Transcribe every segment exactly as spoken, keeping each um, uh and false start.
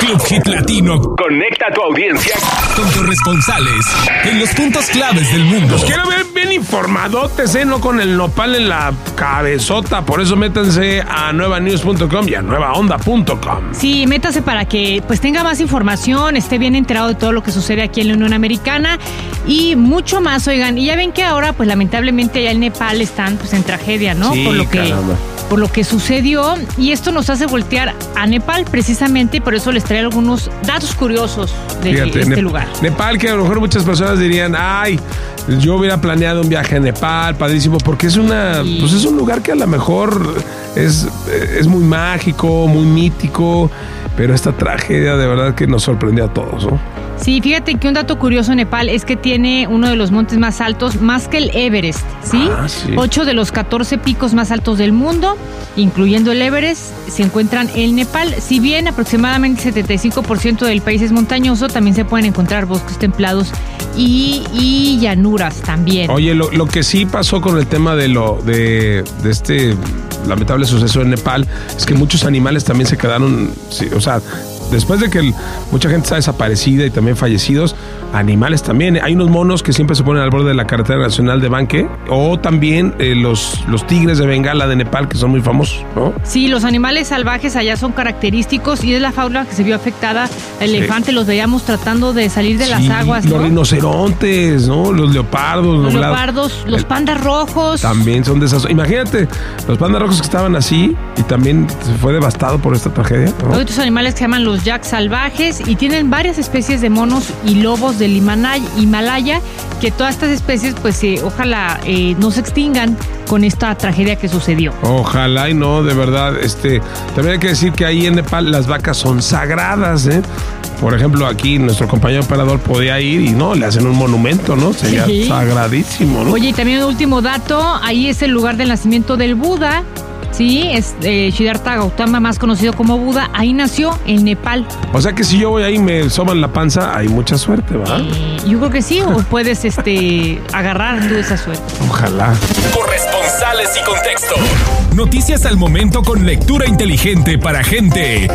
Club Hit Latino conecta a tu audiencia con corresponsales en los puntos claves del mundo. Los quiero ver bien informadotes, ¿eh? No con el nopal en la cabezota. Por eso métanse a nueva news punto com y a nueva onda punto com. Sí, métase para que pues tenga más información, esté bien enterado de todo lo que sucede aquí en la Unión Americana y mucho más, oigan. Y ya ven que ahora, pues lamentablemente allá en Nepal están pues en tragedia, ¿no? Sí, por lo que caramba. por lo que sucedió, y esto nos hace voltear a Nepal precisamente, por eso les trae algunos datos curiosos de Fíjate, este ne- lugar. Nepal, que a lo mejor muchas personas dirían, ay, yo hubiera planeado un viaje a Nepal, padrísimo, porque es una, sí. pues es un lugar que a lo mejor es, es muy mágico, muy mítico, pero esta tragedia de verdad que nos sorprendió a todos, ¿no? Sí, fíjate que un dato curioso en Nepal es que tiene uno de los montes más altos, más que el Everest, ¿sí? Ah, sí. Ocho de los catorce picos más altos del mundo, incluyendo el Everest, se encuentran en Nepal. Si bien aproximadamente setenta y cinco por ciento del país es montañoso, también se pueden encontrar bosques templados y, y llanuras también. Oye, lo, lo que sí pasó con el tema de lo de, de este lamentable suceso en Nepal es que muchos animales también se quedaron, sí, o sea, después de que el, mucha gente está desaparecida y también fallecidos, animales también. Hay unos monos que siempre se ponen al borde de la carretera nacional de Banque, o también eh, los, los tigres de Bengala de Nepal, que son muy famosos, ¿no? Sí, los animales salvajes allá son característicos y es la fauna que se vio afectada. El sí. elefante los veíamos tratando de salir de sí, las aguas, ¿no? Los rinocerontes, ¿no? Los leopardos. Los leopardos, los el, pandas rojos. También son de esas. Imagínate, los pandas rojos que estaban así y también se fue devastado por esta tragedia, ¿no? Hay otros animales que se llaman los yaks salvajes y tienen varias especies de monos y lobos del Himalaya, que todas estas especies pues eh, ojalá eh, no se extingan con esta tragedia que sucedió. Ojalá y no, de verdad. Este, también hay que decir que ahí en Nepal las vacas son sagradas, ¿eh? Por ejemplo, aquí nuestro compañero operador podía ir y no, le hacen un monumento, ¿no? Sería sí. sagradísimo, ¿no? Oye, y también un último dato, ahí es el lugar del nacimiento del Buda. Sí, es eh, Siddhartha Gautama, más conocido como Buda. Ahí nació en Nepal. O sea que si yo voy ahí y me soban la panza, hay mucha suerte, ¿verdad? Eh, yo creo que sí, o puedes este, agarrar tú esa suerte. Ojalá. Corresponsales y contexto. Noticias al momento con lectura inteligente para gente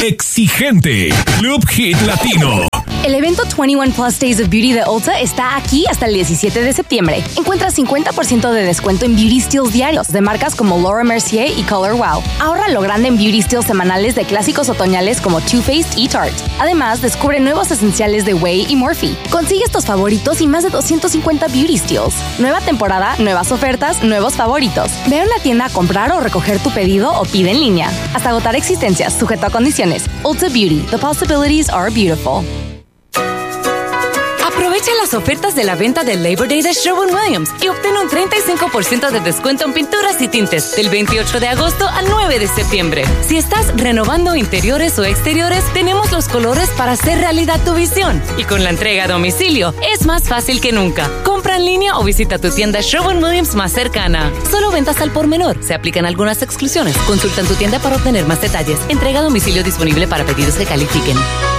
exigente. Club Hit Latino. El evento veintiuno Plus Days of Beauty de Ulta está aquí hasta el diecisiete de septiembre. Encuentra cincuenta por ciento de descuento en Beauty Steals diarios de marcas como Laura Mercier y Color Wow. Ahorra lo grande en Beauty Steals semanales de clásicos otoñales como Too Faced y Tarte. Además, descubre nuevos esenciales de Way y Morphe. Consigue estos favoritos y más de doscientos cincuenta Beauty Steals. Nueva temporada, nuevas ofertas, nuevos favoritos. Ve a una tienda a comprar o recoger tu pedido o pide en línea. Hasta agotar existencias, sujeto a condiciones. Ulta Beauty. The possibilities are beautiful. Aprovecha las ofertas de la venta del Labor Day de Sherwin-Williams y obtén un treinta y cinco por ciento de descuento en pinturas y tintes del veintiocho de agosto al nueve de septiembre. Si estás renovando interiores o exteriores, tenemos los colores para hacer realidad tu visión. Y con la entrega a domicilio, es más fácil que nunca. Compra en línea o visita tu tienda Sherwin-Williams más cercana. Solo ventas al por menor. Se aplican algunas exclusiones. Consulta en tu tienda para obtener más detalles. Entrega a domicilio disponible para pedidos que califiquen.